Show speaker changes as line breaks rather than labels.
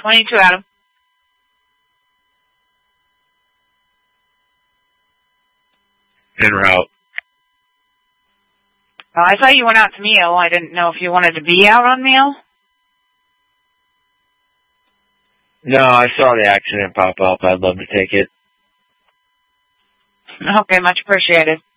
22, Adam.
En route.
Well, I thought you went out to meal. I didn't know if you wanted to be out on meal.
No, I saw the accident pop up. I'd love to take it.
Okay, much appreciated.